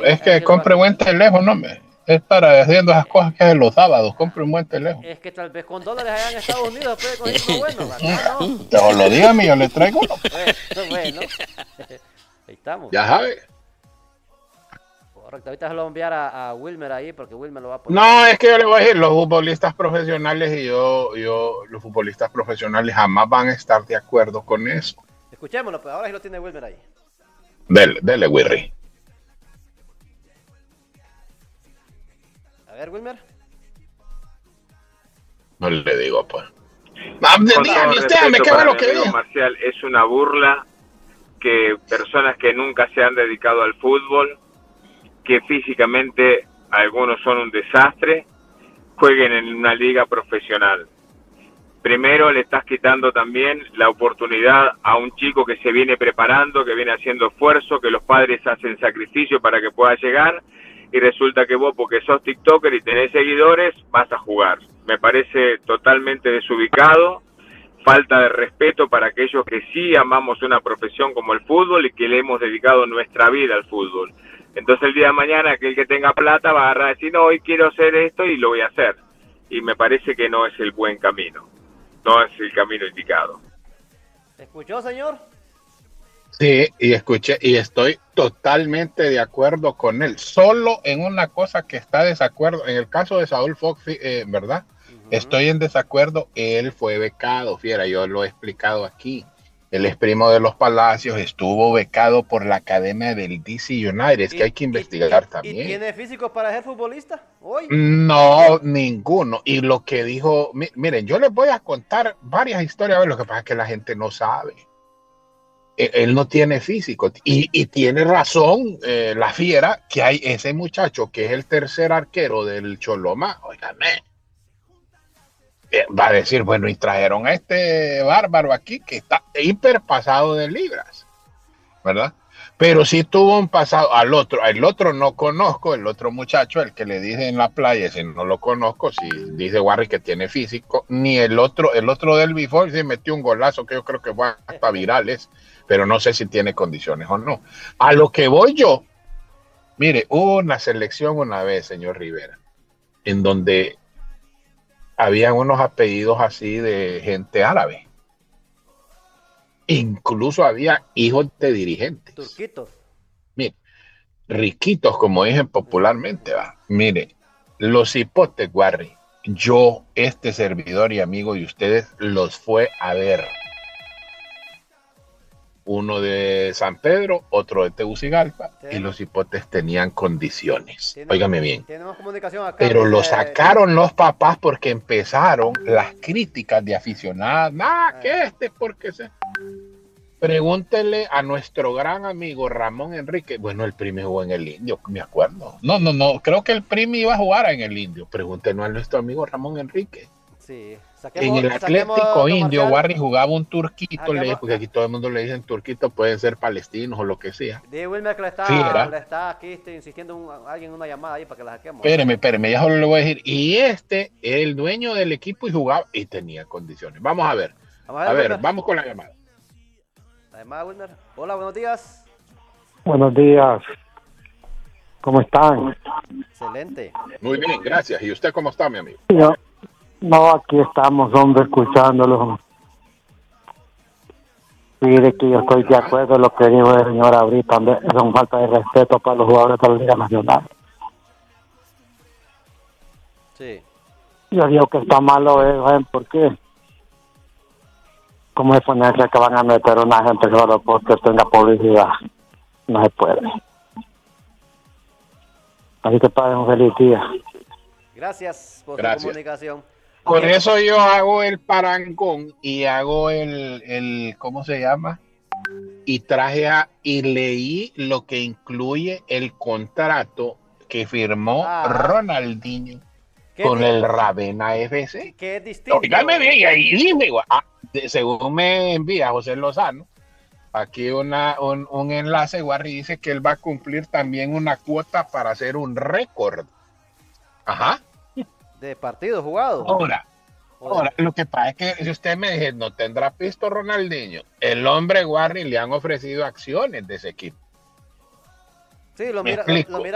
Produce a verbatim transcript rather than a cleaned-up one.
es hay que que lo compre hace. buen teléfono, no me. Es para haciendo esas cosas que hacen los sábados. Compre un buen teléfono. Es que tal vez con dólares allá en Estados Unidos puede conseguir uno bueno. Acá no. Te lo dígame, yo le traigo uno. Bueno, bueno. Ahí estamos. Ya sabe. Correcto. Ahorita se lo voy a enviar a, a Wilmer ahí porque Wilmer lo va a poner No, ahí. es que yo le voy a decir, los futbolistas profesionales y yo, yo, los futbolistas profesionales jamás van a estar de acuerdo con eso. Escuchémoslo, pues ahora sí lo tiene Wilmer ahí. Dele, dele, Wirri. A ver, Wilmer. No le digo, pues. Ah, Con todo dígame, usted, respeto ¿qué fue para lo mi que amigo dijo? Marcial, es una burla que personas que nunca se han dedicado al fútbol, que físicamente algunos son un desastre, jueguen en una liga profesional. Primero le estás quitando también la oportunidad a un chico que se viene preparando, que viene haciendo esfuerzo, que los padres hacen sacrificio para que pueda llegar, y resulta que vos, porque sos TikToker y tenés seguidores, vas a jugar. Me parece totalmente desubicado, falta de respeto para aquellos que sí amamos una profesión como el fútbol y que le hemos dedicado nuestra vida al fútbol. Entonces el día de mañana aquel que tenga plata va a agarrar y decir, no, hoy quiero hacer esto y lo voy a hacer. Y me parece que no es el buen camino, no es el camino indicado. ¿Escuchó, señor? Sí, y escuché, y estoy totalmente de acuerdo con él. Solo en una cosa que está de desacuerdo, en el caso de Saúl Fox, eh, ¿verdad? Uh-huh. Estoy en desacuerdo. Él fue becado, fiera, yo lo he explicado aquí. Él es primo de los Palacios, estuvo becado por la academia del D C United. Es que hay que investigar y, y, también. ¿Y tiene físico para ser futbolista hoy? No, ninguno. Y lo que dijo, miren, yo les voy a contar varias historias, lo que pasa es que la gente no sabe. Él no tiene físico y, y tiene razón eh, la fiera que hay ese muchacho que es el tercer arquero del Choloma, óigame, eh, va a decir, bueno, y trajeron a este bárbaro aquí que está hiperpasado de libras, ¿verdad? Pero sí tuvo un pasado al otro, el otro no conozco, el otro muchacho, el que le dije en la playa, si no lo conozco, si dice Warri que tiene físico, ni el otro, el otro del before se metió un golazo que yo creo que fue hasta virales, pero no sé si tiene condiciones o no. A lo que voy yo, mire, hubo una selección una vez, señor Rivera, en donde habían unos apellidos así de gente árabe. Incluso había hijos de dirigentes. Turquitos. Mire, riquitos, como dicen popularmente, va. Mire, los hipotes, Warri, yo, este servidor y amigo de ustedes, los fue a ver. Uno de San Pedro, otro de Tegucigalpa, y los hipotes tenían condiciones. Tenemos, Óigame bien. Tenemos comunicación acá. Pero dice, lo sacaron los papás porque empezaron las críticas de aficionados. Nah, que este, porque se... Pregúntele a nuestro gran amigo Ramón Enrique. Bueno, el Primi jugó en el Indio, me acuerdo. No, no, no, creo que el Primi iba a jugar en el Indio. Pregúntenos a nuestro amigo Ramón Enrique. Sí. Saquemos, en el Atlético Indio, Warri jugaba un turquito, le, porque aquí todo el mundo le dicen turquito, pueden ser palestinos o lo que sea. De Wilmer que le está, le está aquí este, insistiendo un, alguien en una llamada ahí para que la saquemos. Espéreme, espéreme, ya solo le voy a decir. Y este, el dueño del equipo y jugaba y tenía condiciones. Vamos a ver. Vamos a ver, a ver vamos con la llamada. La llamada, Wilmer. Hola, buenos días. Buenos días. ¿Cómo están? Excelente. Muy bien, gracias. ¿Y usted cómo está, mi amigo? Yo, no, aquí estamos, hombre, escuchándolo. Mire que yo estoy de acuerdo en lo que dijo el señor Abril, también es una falta de respeto para los jugadores de la Liga Nacional. Sí. Yo digo que está malo, ¿eh? ¿Saben por qué? ¿Cómo es ponerse que van a meter a una gente solo porque tenga publicidad? No se puede. Así que pasen un feliz día. Gracias por Gracias. su comunicación. Por eso yo hago el parangón y hago el, el, ¿cómo se llama? Y traje a, y leí lo que incluye el contrato que firmó ah, Ronaldinho con el Ravenna F C. Que es distinto. Óigame bien, ahí dime, ah, según me envía José Lozano, aquí una, un, un enlace, Warri dice que él va a cumplir también una cuota para hacer un récord. Ajá. De partidos jugados. Ahora, ahora, lo que pasa es que si usted me dice, no tendrá pisto Ronaldinho, el hombre Warri le han ofrecido acciones de ese equipo. Sí, lo mira, lo, lo mira